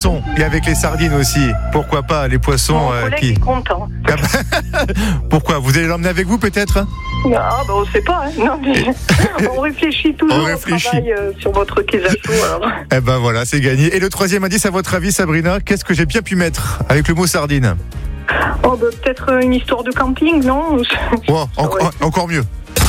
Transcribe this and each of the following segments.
poissons et avec les sardines aussi. Pourquoi pas les poissons Mon collègue est content. Pourquoi? Vous allez l'emmener avec vous peut-être? Ah, on sait pas. Hein. Non, mais on réfléchit toujours au travail sur votre quai à chaud. Alors. Eh ben voilà, c'est gagné. Et le troisième indice, à votre avis, Sabrina, qu'est-ce que j'ai bien pu mettre avec le mot sardine? Peut-être une histoire de camping, non? Encore mieux.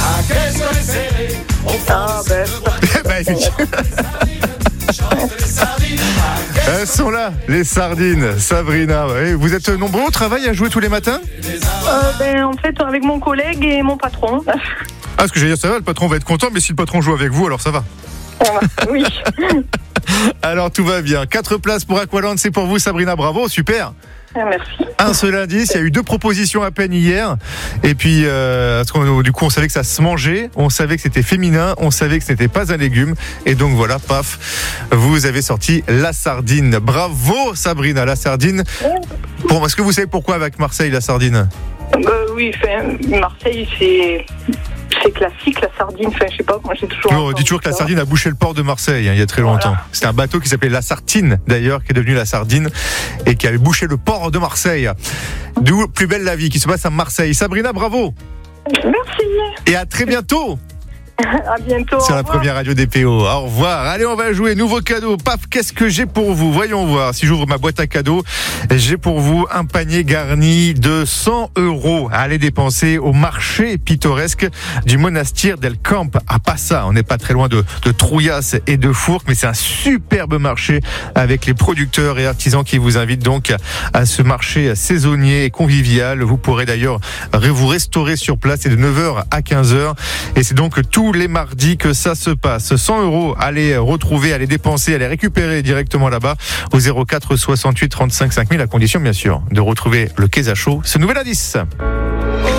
Elles sont là, les sardines, Sabrina. Vous êtes nombreux au travail à jouer tous les matins? En fait, avec mon collègue et mon patron. Ce que j'allais dire, ça va, le patron va être content, mais si le patron joue avec vous, alors ça va. Oui. Alors tout va bien. 4 places pour Aqualand, c'est pour vous, Sabrina, bravo, super. Merci. Un seul indice, il y a eu 2 propositions à peine hier. Et puis, du coup, on savait que ça se mangeait, on savait que c'était féminin, on savait que ce n'était pas un légume. Et donc voilà, paf, vous avez sorti la sardine. Bravo, Sabrina, la sardine. Bon, est-ce que vous savez pourquoi avec Marseille, la sardine? Oui, Marseille, c'est classique, la sardine. Je sais pas, moi j'ai toujours. On dit toujours que la sardine a bouché le port de Marseille, il y a très longtemps. C'était un bateau qui s'appelait la Sartine, d'ailleurs, qui est devenu la Sardine et qui avait bouché le port de Marseille. D'où Plus belle la vie qui se passe à Marseille. Sabrina, bravo. Merci. Et à très bientôt. À bientôt. Sur la première radio des PO. Au revoir. Allez, on va jouer. Nouveau cadeau. Paf, qu'est-ce que j'ai pour vous? Voyons voir. Si j'ouvre ma boîte à cadeaux, j'ai pour vous un panier garni de 100 € à aller dépenser au marché pittoresque du monastère del Camp à Passa. On n'est pas très loin de Trouillas et de Fourques, mais c'est un superbe marché avec les producteurs et artisans qui vous invitent donc à ce marché saisonnier et convivial. Vous pourrez d'ailleurs vous restaurer sur place. C'est de 9h à 15h. Et c'est donc tous les mardis que ça se passe. 100 € à les retrouver, à les dépenser, à les récupérer directement là-bas au 04 68 35 5000, à condition bien sûr de retrouver le quai à chaud. Ce nouvel indice.